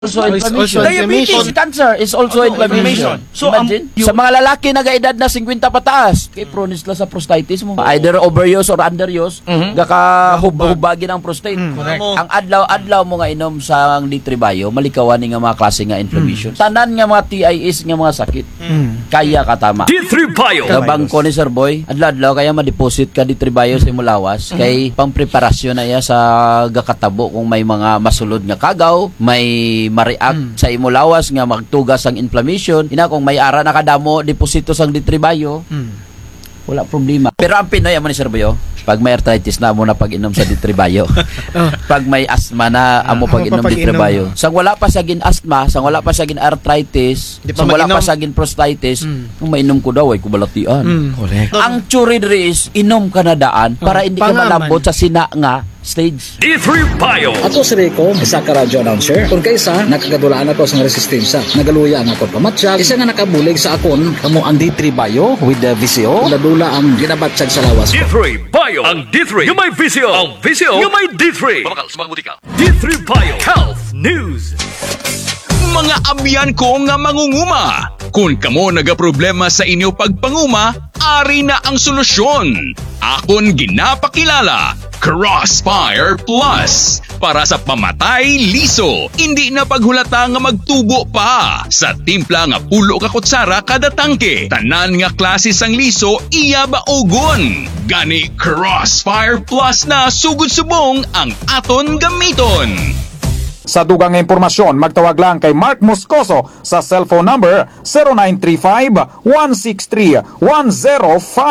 Also It's inflammation. also inflammation. Diabetes, cancer is also inflammation. So, Imagine, sa mga lalaki na kaedad na 50 pataas, kay prone sila sa prostatitis mo. Either overuse or underuse, gaka-hubagin ang prostate. Correct. Ang adlaw-adlaw mo nga inom sa Litribayo, malikawan ni nga mga klase nga inflammation. Tanan nga mga TIS nga mga sakit. Kaya katama. D3 Bio. Sa bangko ni Sir Boy, adlaw-adlaw kaya ma-deposit ka Litribayo sa imong lawas kay pang-preparasyon na iya sa gakatabo kung may mga masulod nga kagaw, may ma-react sa imo lawas nga magtugas ang inflammation. Ina kung may ara na kadamo deposito sang Litribayo, wala problema. Pero ang Pinoy amo ni Sir Boy, pag may arthritis na amo na pag-inom sa Litribayo. Pag may asthma na amo pag-inom Litribayo. Sang wala pa sagin asthma, sang wala pa sagin arthritis, Di pa sang wala mainom. pa sagin prostatitis, kung mainom ko daw ay kubalatian. Correct. Ang tsuri diri is inom ka na daan para hindi ka pangaman. malambot sa sina nga stage. D3 Bio. Ato si Rico, isa ka radyo announcer. Kung kaysa, nakagadulaan ako sa resistensya. Nagaluya ang ako pamatsyag. Isa nga nakabulig sa akon, kamo ang D3 Bio with the VCO. Ladula ang ginabatsyag sa lawas ko. D3 Bio. Ang D3 yung may visio. Ang visio yung may D3. Pamakal sa mga butika. D3 Bio. Health News. Mga abyan ko nga mangunguma. Kung kamo nagaproblema sa inyo pagpanguma, ari na ang solusyon. Akon ginapakilala, Crossfire Plus. Para sa pamatay liso, hindi na paghulata nga magtubo pa. Sa timpla nga pulo ka kutsara kada tangke, tanan nga klase sang liso iya baogon. Gani Crossfire Plus na sugod subong ang aton gamiton. Sa dugang impormasyon, magtawag lang kay Mark Moscoso sa cellphone number 0935-163-105.